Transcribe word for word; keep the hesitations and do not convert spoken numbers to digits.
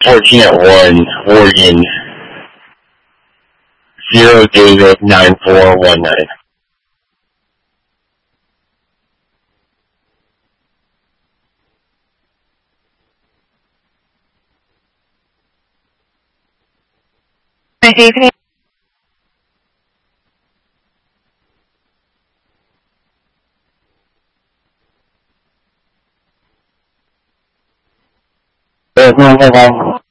fourteen at one, Oregon, zero David nine four one nine. Good evening. Bye.